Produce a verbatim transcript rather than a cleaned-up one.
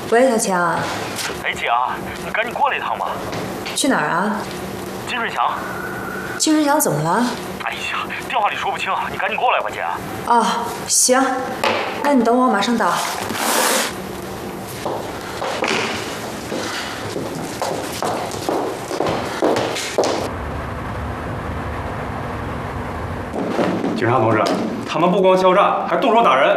喂，小强。 哎，姐啊，你赶紧过来一趟吧。 去哪儿啊？ 金顺祥。 金顺祥怎么了？ 哎呀，电话里说不清，你赶紧过来吧，姐。 哦，行，那你等我，马上到。 警察同志，他们不光敲诈，还动手打人。